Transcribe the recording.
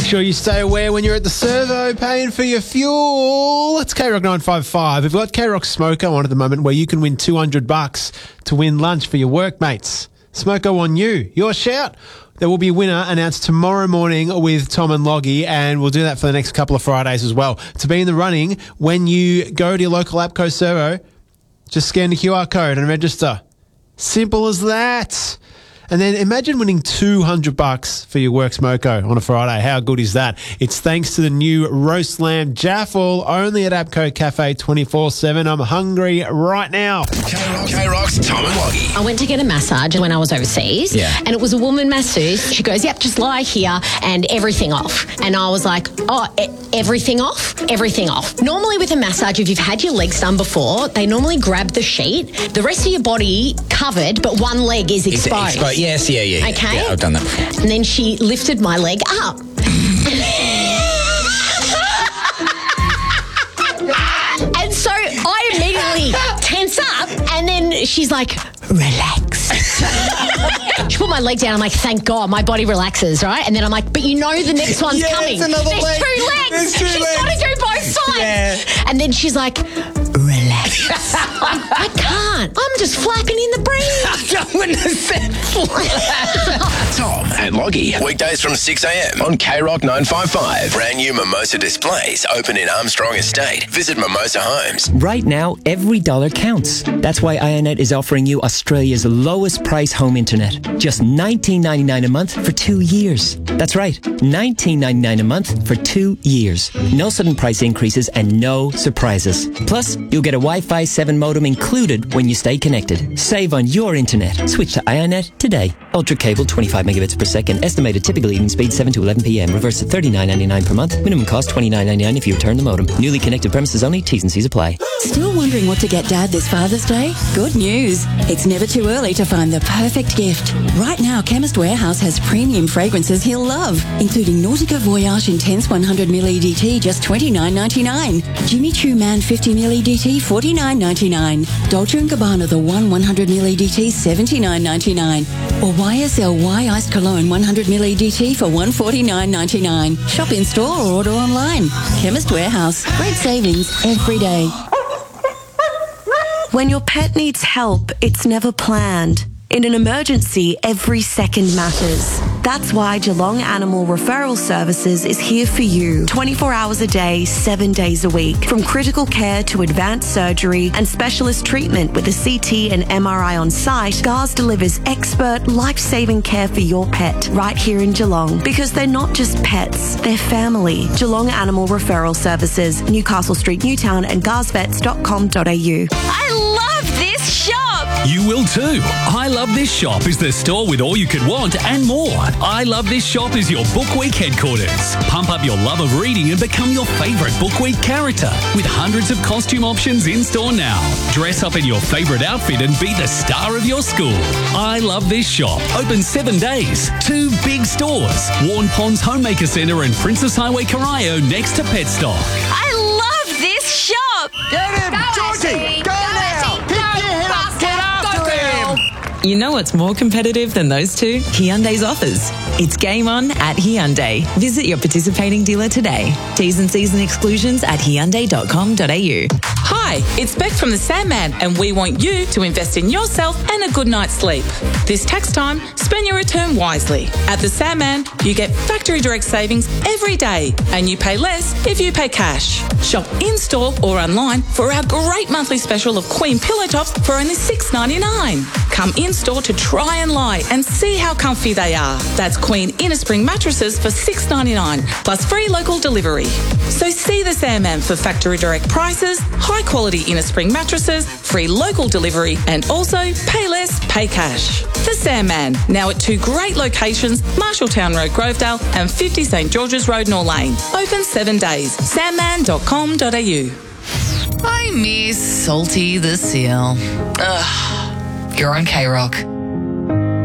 sure you stay aware when you're at the servo paying for your fuel. It's K-Rock 955. We've got K-Rock Smoko on at the moment where you can win $200 to win lunch for your workmates. Smoko on you. Your shout. There will be a winner announced tomorrow morning with Tom and Loggy, and we'll do that for the next couple of Fridays as well. To be in the running, when you go to your local APCO servo, just scan the QR code and register. Simple as that. And then imagine winning $200 for your work Smoko on a Friday. How good is that? It's thanks to the new roast lamb Jaffle, only at APCO Cafe 24/7. I'm hungry right now. K-Rock's Tom and Loggy. I went to get a massage when I was overseas, and it was a woman masseuse. She goes, yep, just lie here and everything off. And I was like, everything off? Everything off. Normally with a massage, if you've had your legs done before, they normally grab the sheet, the rest of your body covered, but one leg is exposed. Yes, yeah. Okay. Yeah, I've done that before. And then she lifted my leg up. And so I immediately tense up, and then she's like, relax. She put my leg down. I'm like, thank God, my body relaxes, right? And then I'm like, but you know the next one's coming. There's There's 2 legs. She's got to do both sides. Yeah. And then she's like, relax. I can't. I'm just flapping in the breeze. I wouldn't have said Tom and Loggy. Weekdays from 6 a.m. on K-Rock 955. Brand new Mimosa displays open in Armstrong Estate. Visit Mimosa Homes. Right now, every dollar counts. That's why Ionet is offering you Australia's lowest price home internet. Just $19.99 a month for 2 years. That's right, $19.99 a month for 2 years. No sudden price increases and no surprises. Plus, you'll get a Wi-Fi 7 modem included when you stay connected. Save on your internet. Switch to Ionet today. Ultra cable, 25 megabits per second. Estimated typical evening speed, 7 to 11 p.m. Reverse at $39.99 per month. Minimum cost, $29.99 if you return the modem. Newly connected premises only. T's and C's apply. Still wondering what to get Dad this Father's Day? Good news. It's never too early to find the perfect gift. Right now, Chemist Warehouse has premium fragrances he'll love, including Nautica Voyage Intense 100ml EDT, just $29.99. Jimmy Choo Man 50ml EDT, $49.99. Dolce & Gabbana The One 100ml EDT, $79.99. Or YSL Iced Cologne 100ml EDT for $149.99. Shop in store or order online. Chemist Warehouse. Great savings every day. When your pet needs help, it's never planned. In an emergency, every second matters. That's why Geelong Animal Referral Services is here for you 24 hours a day, 7 days a week. From critical care to advanced surgery and specialist treatment with a CT and MRI on site, GARS delivers expert, life-saving care for your pet right here in Geelong. Because they're not just pets, they're family. Geelong Animal Referral Services, Newcastle Street, Newtown and garsvets.com.au. I love this shop! You will too. I Love This Shop is the store with all you could want and more. I Love This Shop is your Book Week headquarters. Pump up your love of reading and become your favourite Book Week character with hundreds of costume options in store now. Dress up in your favourite outfit and be the star of your school. I Love This Shop. Open 7 days. 2 big stores. Warren Ponds Homemaker Centre and Princess Highway Corio next to Petstock. I love this shop! Get him, Georgie! Go now! Pick your head up, get after him! You know what's more competitive than those two? Hyundai's offers. It's game on at Hyundai. Visit your participating dealer today. T's and C's and exclusions at Hyundai.com.au. Hi, it's Beck from the Sandman, and we want you to invest in yourself and a good night's sleep. This tax time, spend your return wisely. At the Sandman, you get factory direct savings every day, and you pay less if you pay cash. Shop in-store or online for our great monthly special of Queen pillow tops for only $6.99. Come in-store to try and lie and see how comfy they are. That's Queen Inner Spring mattresses for $6.99, plus free local delivery. So see the Sandman for factory direct prices, high quality Inner Spring mattresses, free local delivery, and also pay less, pay cash. The Sandman, now at 2 great locations, Marshalltown Road, Grovedale, and 50 St George's Road, Nor Lane. Open 7 days. Sandman.com.au. I miss Salty the Seal. Ugh, you're on K-Rock.